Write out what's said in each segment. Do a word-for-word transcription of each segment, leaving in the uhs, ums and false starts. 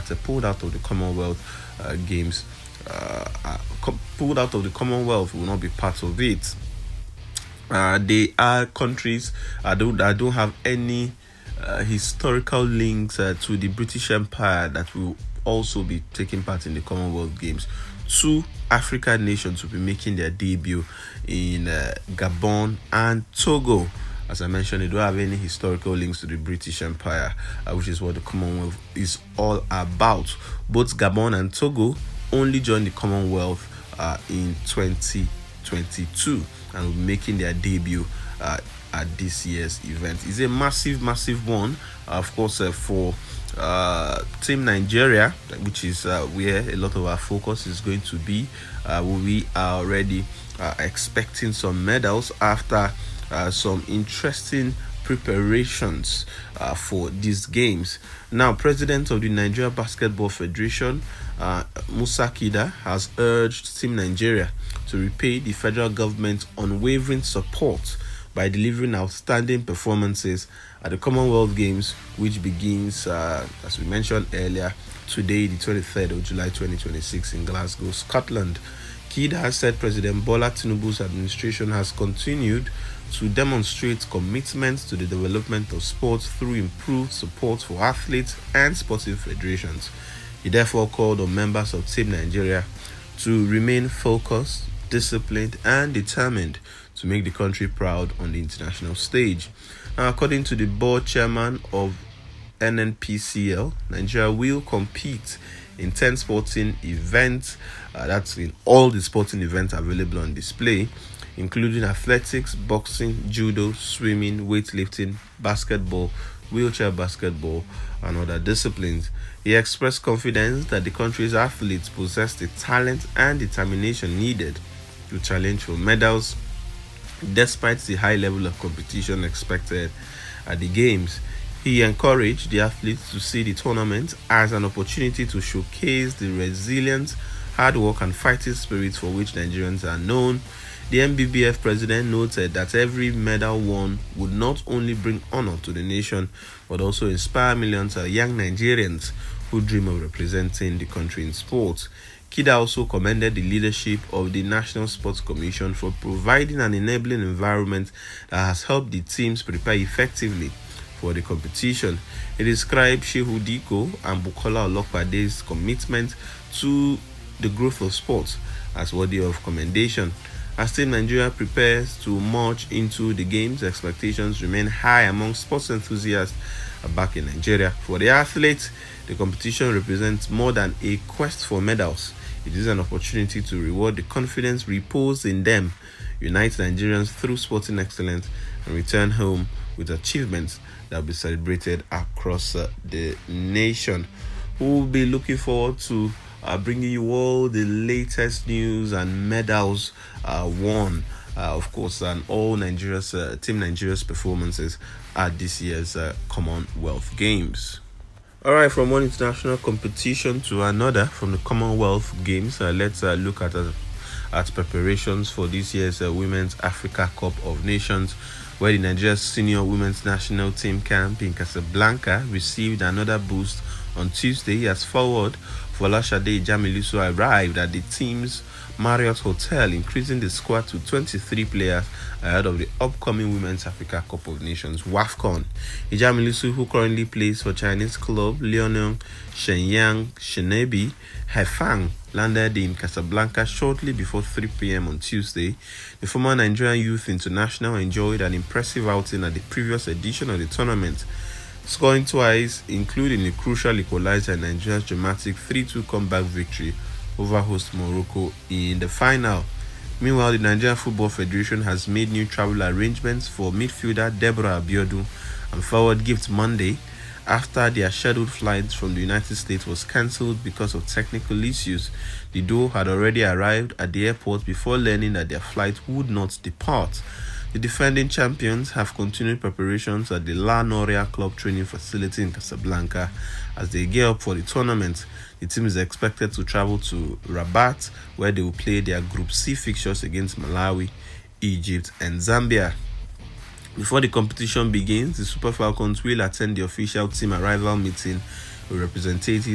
that uh, pulled out of the Commonwealth uh, Games, uh, uh, pulled out of the Commonwealth will not be part of it. Uh, they are countries I don't I don't have any uh, historical links uh, to the British Empire that will also be taking part in the Commonwealth Games. Two African nations will be making their debut in uh, Gabon and Togo. As I mentioned, they don't have any historical links to the British Empire, uh, which is what the Commonwealth is all about. Both Gabon and Togo only joined the Commonwealth uh, in twenty twenty-two and will be making their debut uh, at this year's event. It's a massive, massive one, uh, of course, uh, for uh, Team Nigeria, which is uh, where a lot of our focus is going to be. Uh, we are already uh, expecting some medals after uh, some interesting preparations uh, for these games. Now, President of the Nigeria Basketball Federation, uh, Musa Kida, has urged Team Nigeria to repay the federal government's unwavering support by delivering outstanding performances at the Commonwealth Games, which begins, uh, as we mentioned earlier, today, the twenty-third of July twenty twenty-six in Glasgow, Scotland. Kida has said President Bola Tinubu's administration has continued to demonstrate commitment to the development of sports through improved support for athletes and sporting federations. He therefore called on members of Team Nigeria to remain focused, disciplined, and determined to make the country proud on the international stage. Now, according to the board chairman of N N P C L, Nigeria will compete in ten sporting events. Uh, that's in all the sporting events available on display, including athletics, boxing, judo, swimming, weightlifting, basketball, wheelchair basketball, and other disciplines. He expressed confidence that the country's athletes possess the talent and determination needed to challenge for medals, despite the high level of competition expected at the Games. He encouraged the athletes to see the tournament as an opportunity to showcase the resilience, hard work, and fighting spirit for which Nigerians are known. The N B B F president noted that every medal won would not only bring honor to the nation, but also inspire millions of young Nigerians who dream of representing the country in sports. Kida also commended the leadership of the National Sports Commission for providing an enabling environment that has helped the teams prepare effectively for the competition. He described Shehu Diko and Bukola Olokpade's commitment to the growth of sports as worthy of commendation. As Team Nigeria prepares to march into the games, expectations remain high among sports enthusiasts back in Nigeria. For the athletes, the competition represents more than a quest for medals. It is an opportunity to reward the confidence reposed in them, unite Nigerians through sporting excellence, and return home with achievements that will be celebrated across uh, the nation. We will be looking forward to uh, bringing you all the latest news and medals uh, won, uh, of course, and all Nigeria's uh, Team Nigeria's performances at this year's uh, Commonwealth Games. All right, from one international competition to another, from the Commonwealth Games, uh, let's uh, look at uh, at preparations for this year's uh, Women's Africa Cup of Nations, where the Nigeria's senior women's national team camp in Casablanca received another boost on Tuesday as forward Folashade Ijamiluso arrived at the team's Marriott Hotel, increasing the squad to twenty-three players ahead of the upcoming Women's Africa Cup of Nations WAFCON. Ijamiluso, who currently plays for Chinese club Liaoning Shenyang Shenebi Haifang, landed in Casablanca shortly before three p.m. on Tuesday. The former Nigerian Youth International enjoyed an impressive outing at the previous edition of the tournament, scoring twice, including a crucial equalizer in Nigeria's dramatic three two comeback victory over host Morocco in the final. Meanwhile, the Nigerian Football Federation has made new travel arrangements for midfielder Deborah Abiodun and forward Gift Monday after their scheduled flight from the United States was cancelled because of technical issues. The duo had already arrived at the airport before learning that their flight would not depart. The defending champions have continued preparations at the La Noria Club training facility in Casablanca as they gear up for the tournament. The team is expected to travel to Rabat, where they will play their Group C fixtures against Malawi, Egypt, and Zambia. Before the competition begins, the Super Falcons will attend the official team arrival meeting with representatives of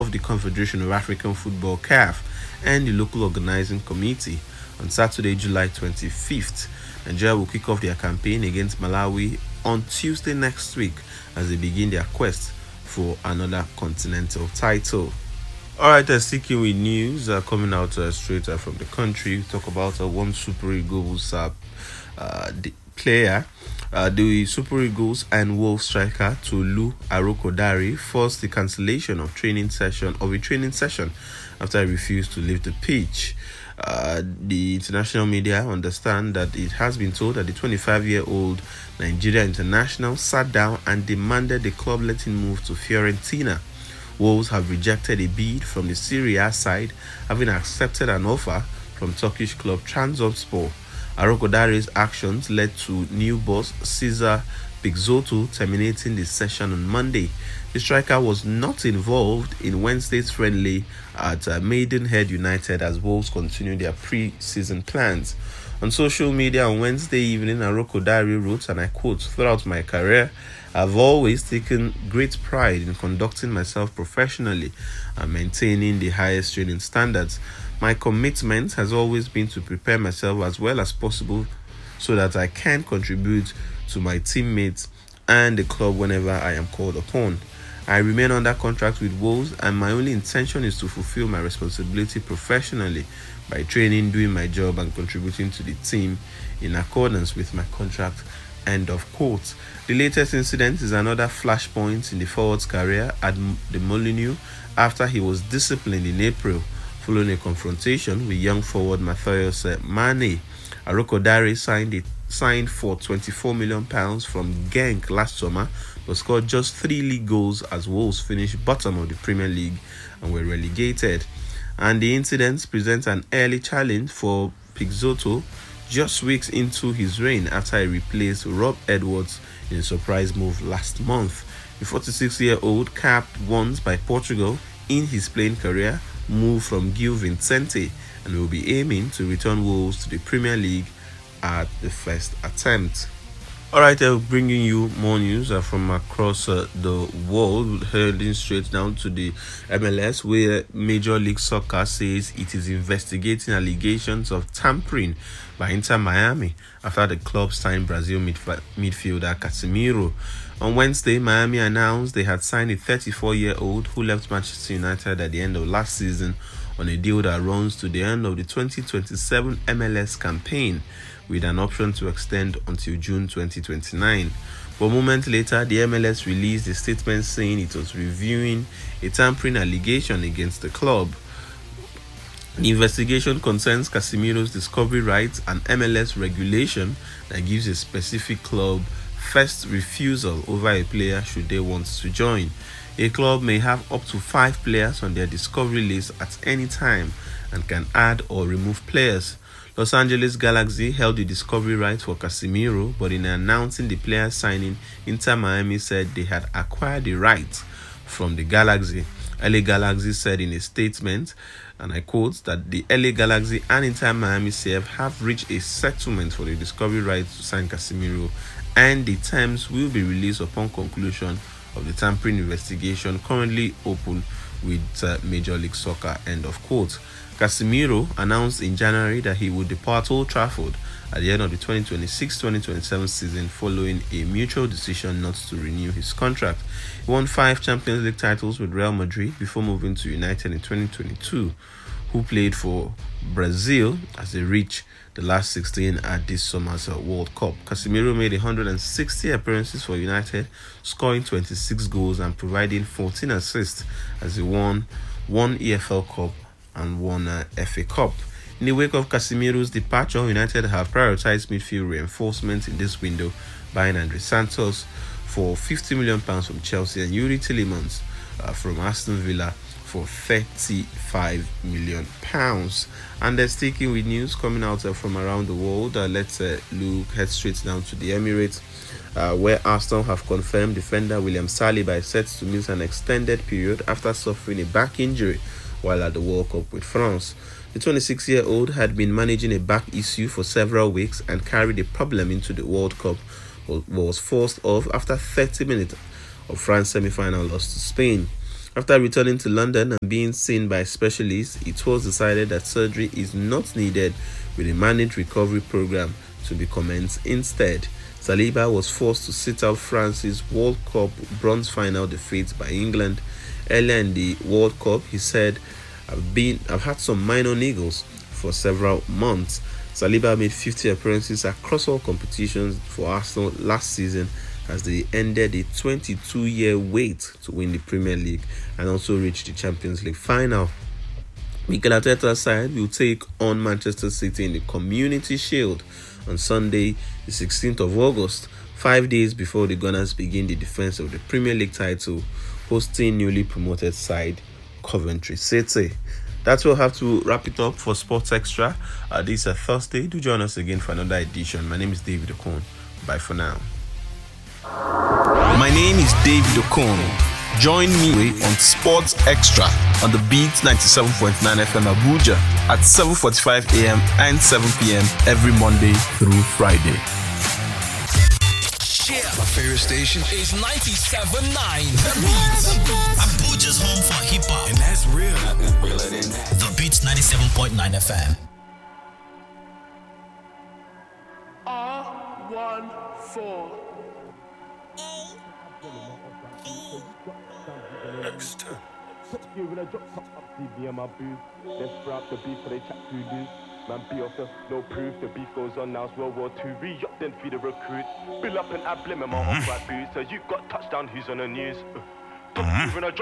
of the Confederation of African Football (C A F) and the local organizing committee. On Saturday, July twenty-fifth, Nigeria will kick off their campaign against Malawi on Tuesday next week as they begin their quest for another continental title. Alright, uh, sticking with news uh, coming out uh, straight uh, from the country, we talk about uh, one Super Eagles uh, uh, player. Uh, the Super Eagles and Wolves striker Tolu Arokodare forced the cancellation of training session of a training session after he refused to leave the pitch. Uh, the international media understand that it has been told that the twenty-five-year-old Nigeria international sat down and demanded the club let him move to Fiorentina. Wolves have rejected a bid from the Serie A side, having accepted an offer from Turkish club Trabzonspor. Arokodare's actions led to new boss Cesar Pixoto terminating the session on Monday. The striker was not involved in Wednesday's friendly at uh, Maidenhead United as Wolves continue their pre-season plans. On social media on Wednesday evening, Arokodare wrote, and I quote, "Throughout my career, I've always taken great pride in conducting myself professionally and maintaining the highest training standards. My commitment has always been to prepare myself as well as possible so that I can contribute to my teammates and the club whenever I am called upon. I remain under contract with Wolves and my only intention is to fulfill my responsibility professionally by training, doing my job and contributing to the team in accordance with my contract." End of quote. The latest incident is another flashpoint in the forward's career at the Molineux after he was disciplined in April following a confrontation with young forward Matthias Mane. Arokodare signed it signed for twenty-four million pounds from Genk last summer, but scored just three league goals as Wolves finished bottom of the Premier League and were relegated. And the incident presents an early challenge for Pixoto just weeks into his reign after he replaced Rob Edwards in a surprise move last month. The forty-six-year-old, capped once by Portugal in his playing career, moved from Gil Vicente and will be aiming to return Wolves to the Premier League at the first attempt. Alright, I'm bringing you more news uh, from across uh, the world, heading straight down to the M L S, where Major League Soccer says it is investigating allegations of tampering by Inter Miami after the club signed Brazil midf- midfielder Casemiro. On Wednesday, Miami announced they had signed a thirty-four-year-old who left Manchester United at the end of last season on a deal that runs to the end of the twenty twenty-seven M L S campaign, with an option to extend until June twenty twenty-nine. But moments later, the M L S released a statement saying it was reviewing a tampering allegation against the club. The investigation concerns Casemiro's discovery rights and M L S regulation that gives a specific club first refusal over a player should they want to join. A club may have up to five players on their discovery list at any time and can add or remove players. Los Angeles Galaxy held the discovery rights for Casemiro, but in announcing the player signing, Inter Miami said they had acquired the rights from the Galaxy. L A Galaxy said in a statement, and I quote, that the L A Galaxy and Inter Miami C F have reached a settlement for the discovery rights to sign Casemiro, and the terms will be released upon conclusion of the tampering investigation currently open with uh, Major League Soccer. End of quote. Casemiro announced in January that he would depart Old Trafford at the end of the twenty twenty-six twenty twenty-seven season following a mutual decision not to renew his contract. He won five Champions League titles with Real Madrid before moving to United in twenty twenty-two, who played for Brazil as they reached the last sixteen at this summer's World Cup. Casemiro made one hundred sixty appearances for United, scoring twenty-six goals and providing fourteen assists as he won one E F L Cup and one uh, F A Cup. In the wake of Casemiro's departure, United have prioritized midfield reinforcement in this window, buying Andre Santos for fifty million pounds from Chelsea and Yuri Tillemans uh, from Aston Villa for thirty-five million pounds. And they're sticking with news coming out uh, from around the world. Uh, let's uh, look head straight down to the Emirates, uh, where Arsenal have confirmed defender William Saliba is set to miss an extended period after suffering a back injury while at the World Cup with France. The twenty-six-year-old had been managing a back issue for several weeks and carried the problem into the World Cup, but was forced off after thirty minutes of France semi-final loss to Spain. After returning to London and being seen by specialists, it was decided that surgery is not needed, with a managed recovery program to be commenced instead. Saliba was forced to sit out France's World Cup bronze final defeat by England. Earlier in the World Cup, he said, I've been I've had some minor niggles for several months. Saliba made fifty appearances across all competitions for Arsenal last season as they ended a twenty-two-year wait to win the Premier League and also reached the Champions League final. Mikel Arteta's side will take on Manchester City in the Community Shield on Sunday, the sixteenth of August, five days before the Gunners begin the defense of the Premier League title, hosting newly promoted side Coventry City. That will have to wrap it up for Sports Extra. Uh, this is a Thursday. Do join us again for another edition. My name is David Okon. Bye for now. My name is David Okon. Join me on Sports Extra on the Beat ninety-seven point nine F M Abuja at seven forty-five a.m. and seven p.m. every Monday through Friday. Yeah. My favorite station is ninety-seven point nine The Beat. Abuja's home for hip hop. And that's real. Nothing realer than that. The Beat ninety-seven point nine F M. R one four. Extra. You when I drop top up C B and my booth. Let's throw up the beef for they chat to do. Man beat off the no proof. The beef goes on now. It's World War Two. Re-up then feed the recruit. Bill up and I blame him on my boots. So you got touchdown. Who's on the news? Uh, top you when I drop